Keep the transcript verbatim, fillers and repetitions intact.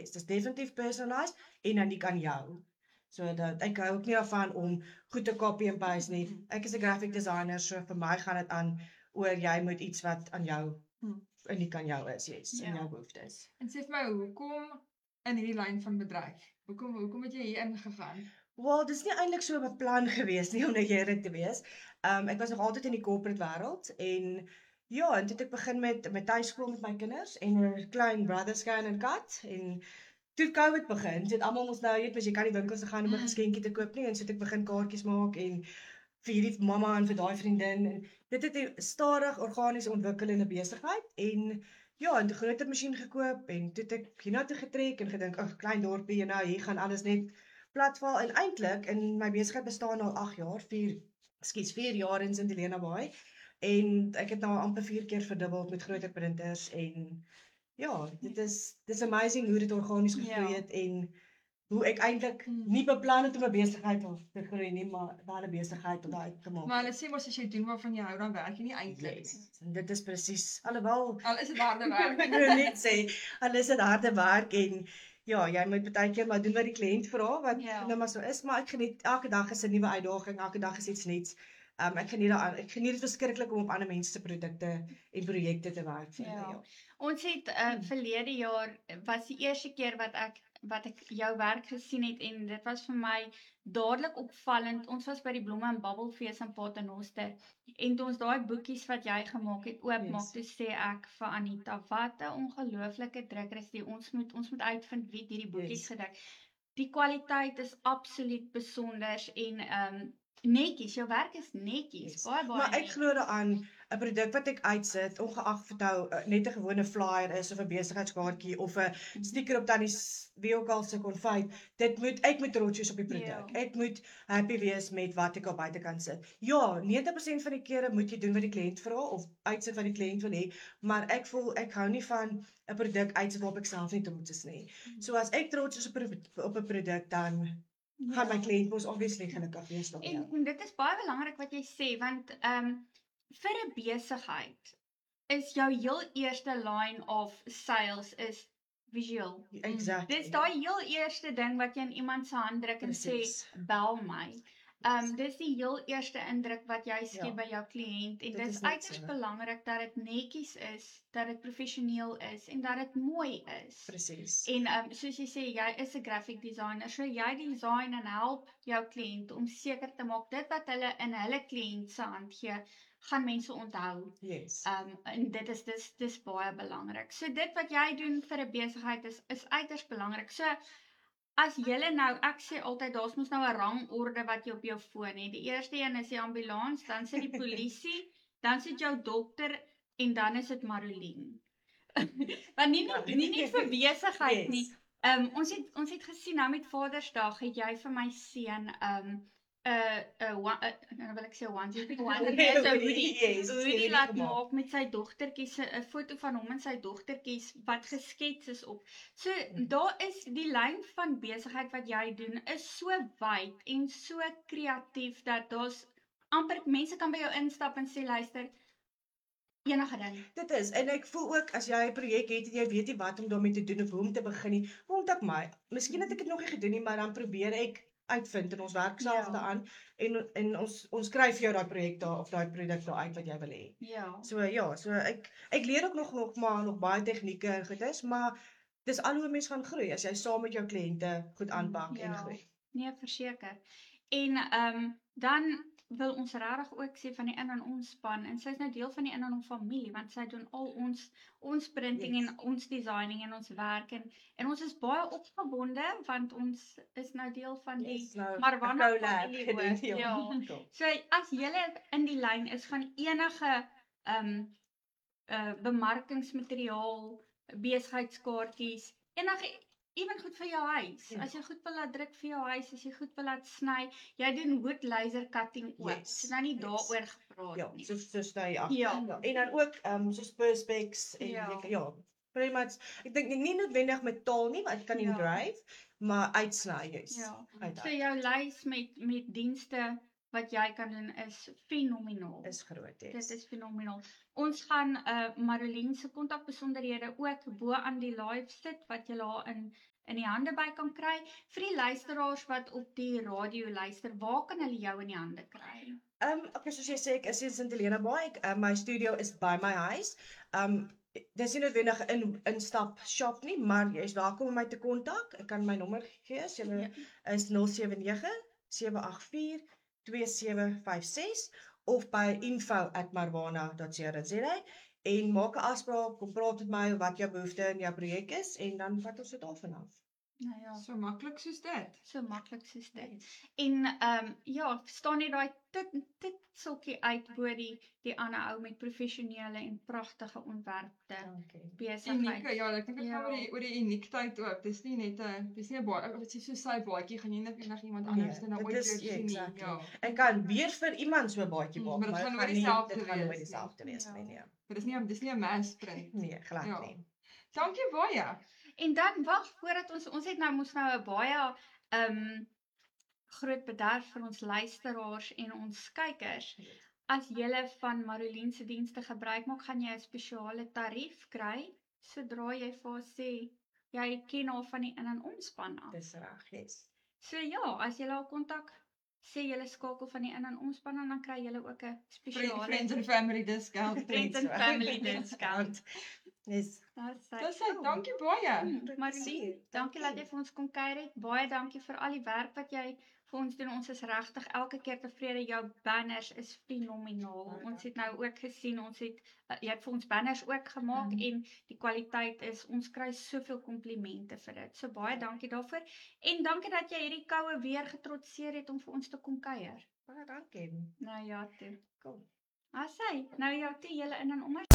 yes, dis definitief personalised en uniek aan jou. So dat ek hou ook nie daarvan om goed te copy en paste nie. Ek is 'n graphic designer, so vir my gaan dit aan oor jy moet iets wat aan jou Hmm. uniek aan jou is, yes, Ja. en jou behoeftes. En sê vir my, hoekom in hierdie lyn van bedryf? Hoekom hoekom het jy hier ingegaan? Wel, dis nie eintlik so beplan gewees nie om nou eerlik te wees. Um ek was nog altyd in die corporate wêreld en ja, en toe het ek begin met met tuiskool met my kinders en 'n klein brother scan en kat en toe COVID begin, so het almal mos nou, jy weet, jy kan nie winkels toe gaan om 'n geskenkie te koop nie en so het ek begin kaartjies maak en vir hierdie mamma en vir daai vriendin en dit het 'n stadig organies ontwikkelende besigheid en ja, en 'n groter masjien gekoop en toe het ek hiernatoe getrek en gedink, ag, klein dorpie, nou hier gaan alles net platval en eintlik in my besigheid bestaan al agt jaar, vier, ekskuus, vier jaar in Sint Helena Bay en ek het nou amper vier keer verdubbel met groter printers en ja, dit is dis amazing hoe dit organies gegroei het en hoe ek eintlik nie beplan het om 'n besigheid te groei nie, maar wel 'n besigheid om daai te maak. Maar hulle sê mos as jy doen waarvan jy hou, dan werk jy nie eintlik. Yes, en dit is presies, alhoewel Al is dit harde werk. ek wil net sê, al is dit harde werk en ja, jy moet baie keer maar doen wat die kliënt vra, wat Ja. nou maar so is, maar ek geniet elke dag is 'n nuwe uitdaging, elke dag is iets nuuts. Um, ek geniet daaraan, ek geniet dit verskriklik om op ander mense se produkte en projekte te werk. vir Ja. hulle, ja. Ons het uh, verlede jaar was die eerste keer wat ek wat ek jou werk gesien het en dit was vir my dadelik opvallend. Ons was by die Blomme en Babbelfees in Paternoster en toe ons daai boekies wat jy gemaak het oopmaak, Yes. toe sê ek vir Anita, wat 'n ongelooflike druk is die ons moet ons moet uitvind wie het hierdie boekies Yes. gedruk. Die kwaliteit is absoluut besonders en ehm um, netjies, jou werk is netjies, Yes. baie baie Maar ek netjies. glo daaraan 'n produk wat ek uitsit, ongeag of dit nou uh, net 'n gewone flyer is of 'n besigheidskaartjie of 'n sticker op tannie s- wie ook al se konfyt, dit moet ek moet trots wees op die produk. Ja. Ek moet happy wees met wat ek op buitekant sit. Ja, negentig persent van die kere moet jy doen wat die kliënt vra of uitsit wat die kliënt wil hê, maar ek voel ek hou nie van 'n produk uitsit waarop ek self nie trots is nie. So as ek trots is op 'n op 'n produk, dan gaan my kliënt mos obviously gelukkig wees daarmee. En, en dit is baie belangrik wat jy sê, want ehm um, vir 'n besigheid is jou heel eerste line of sales is visueel. Exactly. Dis daai heel eerste ding wat jy in iemand se hand druk en Presies. sê, bel my. Ehm um, dis die heel eerste indruk wat jy skep Ja. by jou kliënt en Dit dit is is net uiters so. belangrik dat dit netjies is, dat dit professioneel is en dat dit mooi is. Presies. En um, soos jy sê, jy is 'n graphic designer, so jy design en help jou kliënt om seker te maak dit wat hulle in hulle kliënt se hand gee, gaan mense onthou. Yes. Um en dit is dis dis baie belangrik. So dit wat jy doen vir 'n besigheid is is uiters belangrik. So as julle nou, ek sê altyd daar's mos nou 'n rangorde wat jy op jou foon het. Die eerste een is die ambulans, dan sit die polisie, dan sit jou dokter en dan is dit Marolien. Want nie net nie net vir besigheid Yes. nie. Ehm um, ons het ons het gesien nou met Vadersdag het jy vir my seun ehm um, 'n uh, 'n uh, uh, nou wil ek sê onesie, ek wonder nie so hoodie. Yes, Hoodie hoodie laat gemaak. maak met sy dogtertjies, 'n foto van hom en sy dogtertjies wat geskets is op. So daar is die lyn van besigheid wat jy doen is so wyd en so kreatief dat daar's amper mense kan by jou instap en sê luister enige ding. Dit is, en ek voel ook, as jy 'n projek het en jy weet nie wat om daarmee te doen of hoe om te begin nie, kontak my. Miskien het ek dit nog nie gedoen nie, maar dan probeer ek uitvind en ons werk self Ja. daaraan en en ons ons skryf vir jou daai projek daar of daai produk daar uit wat jy wil hê. Ja. So ja, so ek ek leer ook nog nog maar nog baie tegnieke en goedes, maar dis al hoe 'n mens gaan groei as jy saam met jou kliënte goed aanpak en Ja. groei. Nee, verseker. En ehm um, dan wil ons regtig ook sê van die in en ons span en sy's nou deel van die in en ons familie want sy doen al ons ons printing Yes. en ons designing en ons werk en en ons is baie opgewonde want ons is nou deel van die Yes, nou, Marwana collab familie gedoen, ook. ja. Ja. Cool. So as julle in die lyn is van enige ehm um, uh bemarkingsmateriaal, besigheidskaartjies, enige ewen goed vir jou huis. Ja. As jy goed wil laat druk vir jou huis, as jy goed wil laat sny, jy doen wood laser cutting ook. Yes, So nou nie yes. daaroor gepraat Ja, nie. so so sny af. Ja. En dan ook ehm um, soos perspex en Ja. ja. ja, pretty much. Ek dink nie noodwendig met taal nie, maar ek kan Ja. engrave, maar uitsny juis. Ja. Uit So jou lys met met dienste wat jy kan doen is fenomenaal. Is groot, Dit yes. is fenomenaal. Ons gaan uh, Marolien se kontakbesonderhede ook bo aan die live sit wat jy daar in in die hande by kan kry. Vir die luisteraars wat op die radio luister, waar kan hulle jou in die hande kry? Um, okay, soos jy sê, ek is in Sint Helena Baai. Ek, uh, my studio is by my huis. Um, dis nie noodwendig in instap shop nie, maar jy is welkom om my te kontak. Ek kan my nommer gee. As jy Ja. is nul sewe nege sewe agt vier twee sewe vyf ses of by info at marwana dot co dot za en maak 'n afspraak, kom praat met my wat jou behoefte in jou projek is en dan vat ons dit af en af. Nou ja, So maklik soos dit. so maklik soos dit. En ehm um, ja, staan nie daai dit dit sulkie uit bo die die ander ou met professionele en pragtige ontwerpte Dankie. besigheid. Unieke, ja, ek dink dit gaan Ja. oor die oor die uniekheid ook. Dis nie net 'n dis nie 'n baie, dit is so sy baadjie gaan jy net enig iemand Nee, anders dan dit ooit is- weer ja, sien nie. exactly. Ja. Ek kan weer vir iemand so 'n baadjie Mm, maak, maar dit maar gaan dit nooit gaan nie dieselfde dit gaan nooit wees nie. dieselfde wees Ja. nie, nee. Maar dis nie 'n dis nie 'n mass print. Nee, glad Ja. nie. Dankie baie. En dan wag, voordat ons ons het nou mos nou 'n baie ehm um, groot bederf vir ons luisteraars en ons kykers. As jy van Marolien se dienste gebruik maak, gaan jy 'n spesiale tarief kry sodra jy vir haar sê jy ken haar van die in- en omspan af. Dis reg, yes. So ja, as jy haar kontak, sê jy skakel van die in- en omspan en dan kry jy ook 'n Friend, spesiale friends and family discount. Friends and family discount. Dis Dis Dis hy, dankie baie. Hmm, Goed maar te sien. dankie, dankie dat jy vir ons kom kuier het. Baie dankie vir al die werk wat jy vir ons doen. Ons is regtig elke keer tevrede. Jou banners is fenomenaal. Baie Ons het nou ook gesien, ons het uh, jy het vir ons banners ook gemaak Mhm. en die kwaliteit is, ons kry soveel komplimente vir dit. So baie dankie daarvoor. En dankie dat jy hierdie koue weer getrotseer het om vir ons te kom kuier. baie dankie. Nou ja, toe. Kom. Asai, nou ja, toe julle in en onder